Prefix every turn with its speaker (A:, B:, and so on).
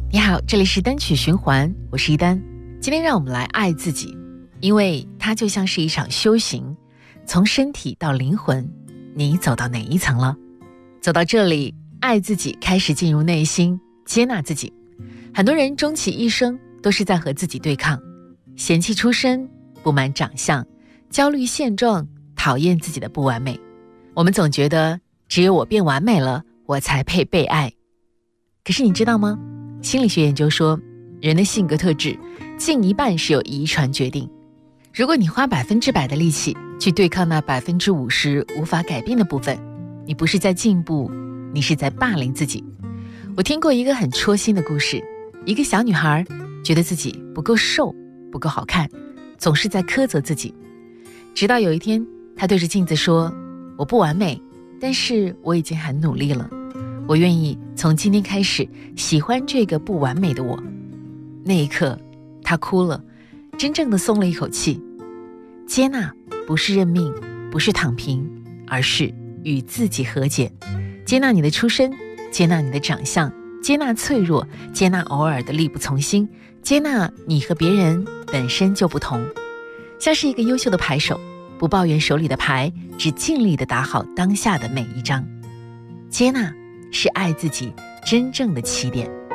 A: 你好，这里是单曲循环，我是一丹。今天让我们来爱自己，因为它就像是一场修行，从身体到灵魂，你走到哪一层了？走到这里，爱自己开始进入内心，接纳自己。很多人终其一生都是在和自己对抗，嫌弃出身，不满长相，焦虑现状，讨厌自己的不完美。我们总觉得只有我变完美了，我才配被爱。可是你知道吗？心理学研究说，人的性格特质近一半是由遗传决定。如果你花100%的力气去对抗那50%无法改变的部分，你不是在进步，你是在霸凌自己。我听过一个很戳心的故事，一个小女孩觉得自己不够瘦，不够好看，总是在苛责自己。直到有一天，她对着镜子说，我不完美，但是我已经很努力了。我愿意从今天开始喜欢这个不完美的我。那一刻，她哭了，真正的松了一口气。接纳不是认命，不是躺平，而是与自己和解。接纳你的出身，接纳你的长相，接纳脆弱，接纳偶尔的力不从心，接纳你和别人本身就不同。像是一个优秀的牌手，不抱怨手里的牌，只尽力地打好当下的每一张。接纳是爱自己真正的起点。